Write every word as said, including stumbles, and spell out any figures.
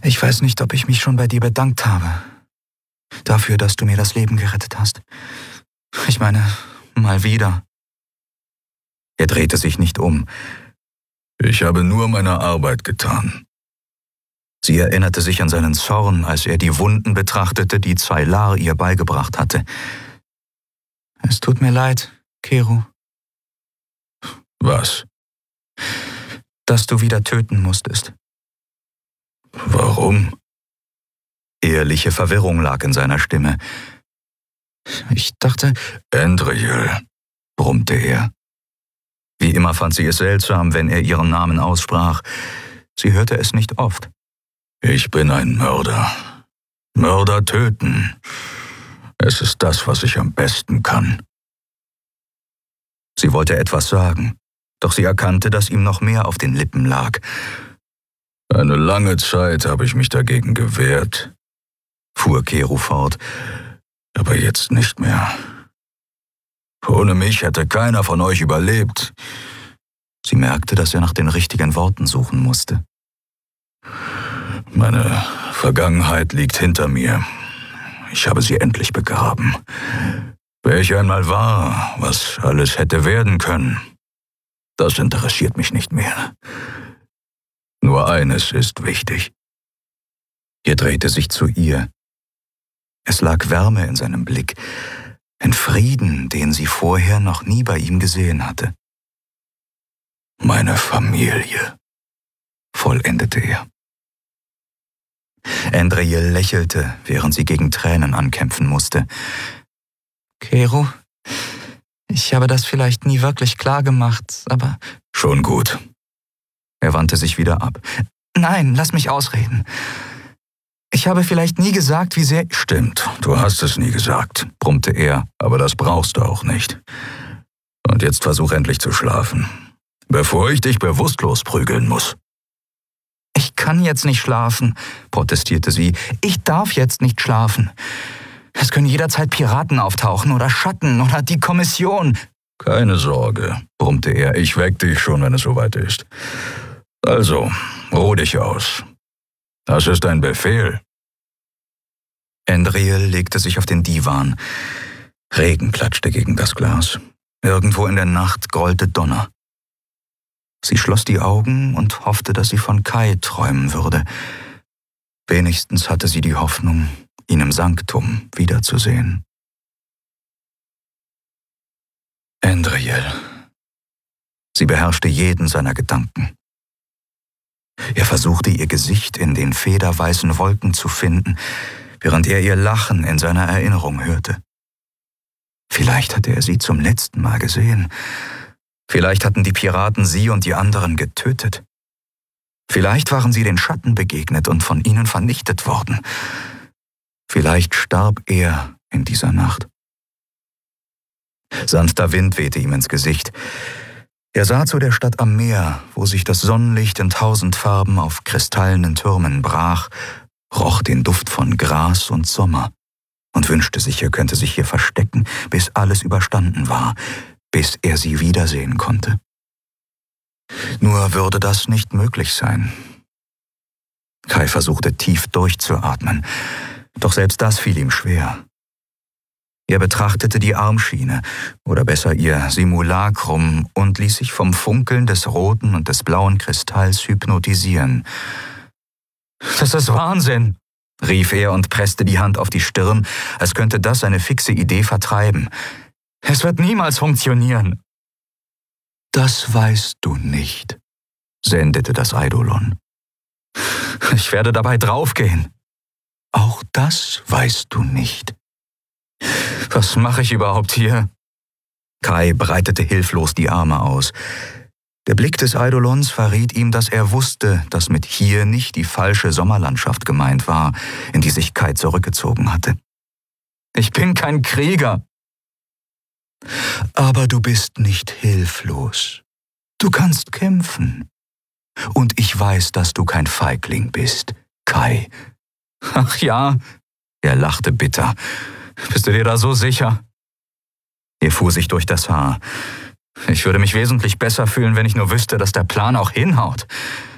Ich weiß nicht, ob ich mich schon bei dir bedankt habe. Dafür, dass du mir das Leben gerettet hast. Ich meine, mal wieder. Er drehte sich nicht um. Ich habe nur meine Arbeit getan. Sie erinnerte sich an seinen Zorn, als er die Wunden betrachtete, die Zaylar ihr beigebracht hatte. Es tut mir leid, Keru. Was? Dass du wieder töten musstest. Warum? Ehrliche Verwirrung lag in seiner Stimme. Ich dachte... Andriel, brummte er. Wie immer fand sie es seltsam, wenn er ihren Namen aussprach. Sie hörte es nicht oft. Ich bin ein Mörder. Mörder töten. Es ist das, was ich am besten kann. Sie wollte etwas sagen, doch sie erkannte, dass ihm noch mehr auf den Lippen lag. Eine lange Zeit habe ich mich dagegen gewehrt, fuhr Keru fort, aber jetzt nicht mehr. Ohne mich hätte keiner von euch überlebt. Sie merkte, dass er nach den richtigen Worten suchen musste. Meine Vergangenheit liegt hinter mir. Ich habe sie endlich begraben. Wer ich einmal war, was alles hätte werden können, das interessiert mich nicht mehr. Nur eines ist wichtig. Er drehte sich zu ihr. Es lag Wärme in seinem Blick, ein Frieden, den sie vorher noch nie bei ihm gesehen hatte. Meine Familie, vollendete er. Andriel lächelte, während sie gegen Tränen ankämpfen musste. Keru, ich habe das vielleicht nie wirklich klar gemacht, aber... Schon gut. Er wandte sich wieder ab. Nein, lass mich ausreden. Ich habe vielleicht nie gesagt, wie sehr... Stimmt, du hast es nie gesagt, brummte er, aber das brauchst du auch nicht. Und jetzt versuch endlich zu schlafen, bevor ich dich bewusstlos prügeln muss. Ich kann jetzt nicht schlafen, protestierte sie. Ich darf jetzt nicht schlafen. Es können jederzeit Piraten auftauchen oder Schatten oder die Kommission. Keine Sorge, brummte er, ich weck dich schon, wenn es soweit ist. Also, ruh dich aus. Das ist ein Befehl. Andriel legte sich auf den Divan. Regen klatschte gegen das Glas. Irgendwo in der Nacht grollte Donner. Sie schloss die Augen und hoffte, dass sie von Kai träumen würde. Wenigstens hatte sie die Hoffnung, ihn im Sanktum wiederzusehen. Andriel. Sie beherrschte jeden seiner Gedanken. Er versuchte, ihr Gesicht in den federweißen Wolken zu finden, während er ihr Lachen in seiner Erinnerung hörte. Vielleicht hatte er sie zum letzten Mal gesehen. Vielleicht hatten die Piraten sie und die anderen getötet. Vielleicht waren sie den Schatten begegnet und von ihnen vernichtet worden. Vielleicht starb er in dieser Nacht. Sanfter Wind wehte ihm ins Gesicht. Er sah zu der Stadt am Meer, wo sich das Sonnenlicht in tausend Farben auf kristallenen Türmen brach, roch den Duft von Gras und Sommer und wünschte sich, er könnte sich hier verstecken, bis alles überstanden war, bis er sie wiedersehen konnte. Nur würde das nicht möglich sein. Kai versuchte tief durchzuatmen, doch selbst das fiel ihm schwer. Er betrachtete die Armschiene, oder besser ihr Simulacrum, und ließ sich vom Funkeln des roten und des blauen Kristalls hypnotisieren. »Das ist Wahnsinn«, rief er und presste die Hand auf die Stirn, als könnte das seine fixe Idee vertreiben. »Es wird niemals funktionieren.« »Das weißt du nicht«, sendete das Eidolon. »Ich werde dabei draufgehen.« »Auch das weißt du nicht.« »Was mache ich überhaupt hier?« Kai breitete hilflos die Arme aus. Der Blick des Eidolons verriet ihm, dass er wusste, dass mit hier nicht die falsche Sommerlandschaft gemeint war, in die sich Kai zurückgezogen hatte. »Ich bin kein Krieger.« »Aber du bist nicht hilflos. Du kannst kämpfen. Und ich weiß, dass du kein Feigling bist, Kai.« »Ach ja«, er lachte bitter. »Bist du dir da so sicher?« Er fuhr sich durch das Haar. »Ich würde mich wesentlich besser fühlen, wenn ich nur wüsste, dass der Plan auch hinhaut.